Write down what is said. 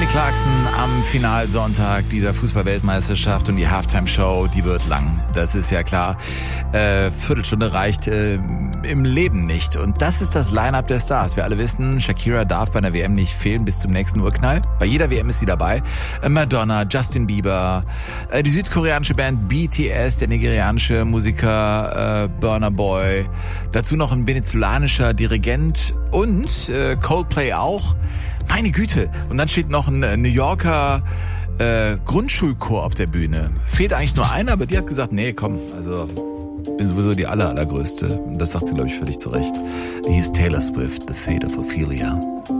Kelly Clarkson am Finalsonntag dieser Fußball-Weltmeisterschaft und die Halftime-Show, die wird lang. Das ist ja klar. Viertelstunde reicht im Leben nicht. Und das ist das Line-Up der Stars. Wir alle wissen, Shakira darf bei einer WM nicht fehlen bis zum nächsten Urknall. Bei jeder WM ist sie dabei. Madonna, Justin Bieber, die südkoreanische Band BTS, der nigerianische Musiker Burna Boy, dazu noch ein venezolanischer Dirigent und Coldplay auch. Meine Güte. Und dann steht noch ein New Yorker Grundschulchor auf der Bühne. Fehlt eigentlich nur einer, aber die hat gesagt, nee, komm, also bin sowieso die allergrößte. Und das sagt sie, glaube ich, völlig zu Recht. Hier ist Taylor Swift, The Fate of Ophelia.